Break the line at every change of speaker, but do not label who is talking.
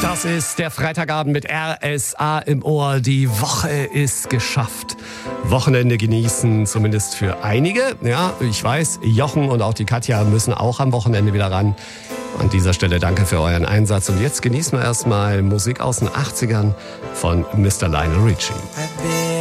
Das ist der Freitagabend mit RSA im Ohr. Die Woche ist geschafft. Wochenende genießen, zumindest für einige. Ja, ich weiß, Jochen und auch die Katja müssen auch am Wochenende wieder ran. An dieser Stelle danke für euren Einsatz. Und jetzt genießen wir erstmal Musik aus den 80ern von Mr. Lionel Richie.